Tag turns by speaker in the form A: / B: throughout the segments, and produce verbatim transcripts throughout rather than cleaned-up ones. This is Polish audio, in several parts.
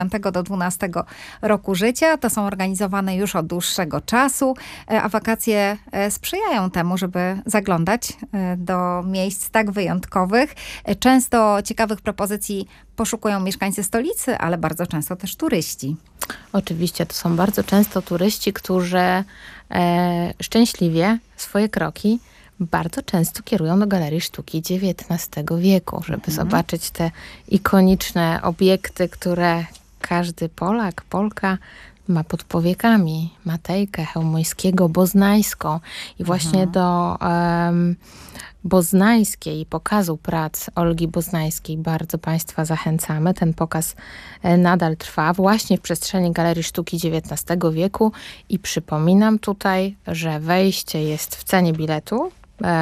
A: piątego do dwunastego roku życia. To są organizowane już od dłuższego czasu, a wakacje sprzyjają temu, żeby zaglądać do miejsc tak wyjątkowych. Często ciekawych propozycji poszukują mieszkańcy stolicy, ale bardzo często też turyści.
B: Oczywiście, to są bardzo często turyści, którzy e, szczęśliwie swoje kroki bardzo często kierują do Galerii Sztuki dziewiętnastego wieku, żeby mhm. zobaczyć te ikoniczne obiekty, które każdy Polak, Polka ma pod powiekami. Matejkę Chełmońskiego, Boznańską. I właśnie mhm. do um, Boznańskiej, pokazu prac Olgi Boznańskiej bardzo Państwa zachęcamy. Ten pokaz nadal trwa właśnie w przestrzeni Galerii Sztuki dziewiętnastego wieku i przypominam tutaj, że wejście jest w cenie biletu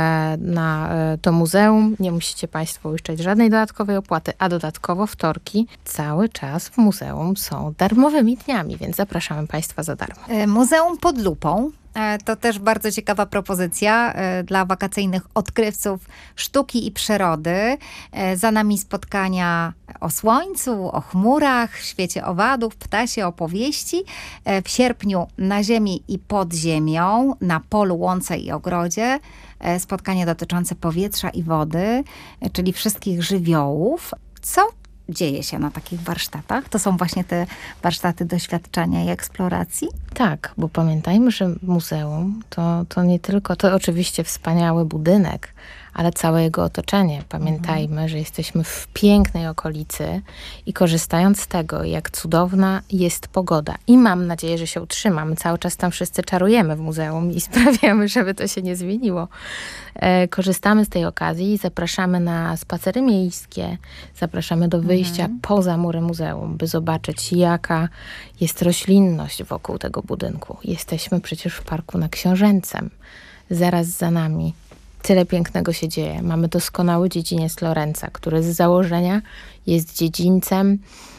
B: na to muzeum. Nie musicie Państwo uiszczać żadnej dodatkowej opłaty, a dodatkowo wtorki cały czas w muzeum są darmowymi dniami, więc zapraszamy Państwa za darmo.
A: Muzeum pod lupą. To też bardzo ciekawa propozycja dla wakacyjnych odkrywców sztuki i przyrody. Za nami spotkania o słońcu, o chmurach, świecie owadów, ptasie opowieści. W sierpniu na ziemi i pod ziemią, na polu, łące i ogrodzie. Spotkania dotyczące powietrza i wody, czyli wszystkich żywiołów. Co dzieje się na takich warsztatach? To są właśnie te warsztaty doświadczenia i eksploracji?
B: Tak, bo pamiętajmy, że muzeum to, to nie tylko, to oczywiście wspaniały budynek, ale całe jego otoczenie. Pamiętajmy, mhm. że jesteśmy w pięknej okolicy i korzystając z tego, jak cudowna jest pogoda. I mam nadzieję, że się utrzyma. My cały czas tam wszyscy czarujemy w muzeum i sprawiamy, żeby to się nie zmieniło. E, korzystamy z tej okazji i zapraszamy na spacery miejskie. Zapraszamy do wyjścia mhm. poza mury muzeum, by zobaczyć, jaka jest roślinność wokół tego budynku. Jesteśmy przecież w Parku na Książęcem. Zaraz za nami tyle pięknego się dzieje. Mamy doskonały dziedziniec Lorenza, który z założenia jest dziedzińcem,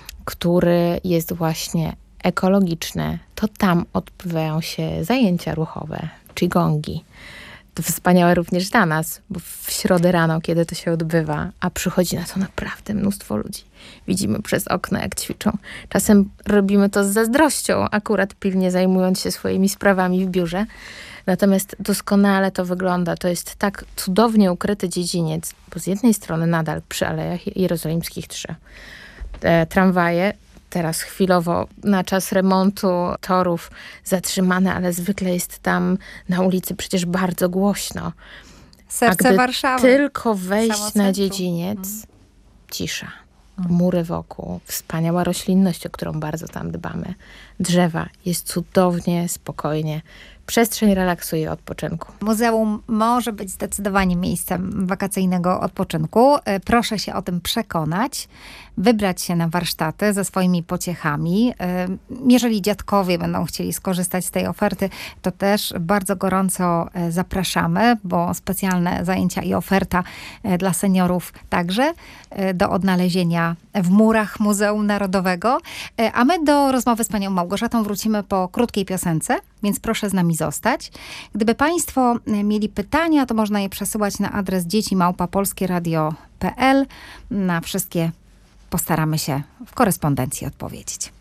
B: który jest właśnie ekologiczny. To tam odbywają się zajęcia ruchowe, qigongi. To wspaniałe również dla nas, bo w środę rano, kiedy to się odbywa, a przychodzi na to naprawdę mnóstwo ludzi. Widzimy przez okno, jak ćwiczą. Czasem robimy to z zazdrością, akurat pilnie zajmując się swoimi sprawami w biurze. Natomiast doskonale to wygląda. To jest tak cudownie ukryty dziedziniec, bo z jednej strony nadal przy Alejach Jerozolimskich trzy e, tramwaje, teraz chwilowo na czas remontu torów zatrzymane, ale zwykle jest tam na ulicy przecież bardzo głośno.
A: Serce
B: A gdy
A: Warszawy.
B: Tylko wejść na dziedziniec, hmm. cisza. Mury wokół, wspaniała roślinność, o którą bardzo tam dbamy. Drzewa, jest cudownie, spokojnie. Przestrzeń relaksu i odpoczynku.
A: Muzeum może być zdecydowanie miejscem wakacyjnego odpoczynku. Proszę się o tym przekonać, wybrać się na warsztaty ze swoimi pociechami. Jeżeli dziadkowie będą chcieli skorzystać z tej oferty, to też bardzo gorąco zapraszamy, bo specjalne zajęcia i oferta dla seniorów także do odnalezienia w murach Muzeum Narodowego. A my do rozmowy z panią Małgorzatą wrócimy po krótkiej piosence, więc proszę z nami zostać. Gdyby Państwo mieli pytania, to można je przesyłać na adres dzieci małpa polskie radio kropka p l. Na wszystkie postaramy się w korespondencji odpowiedzieć.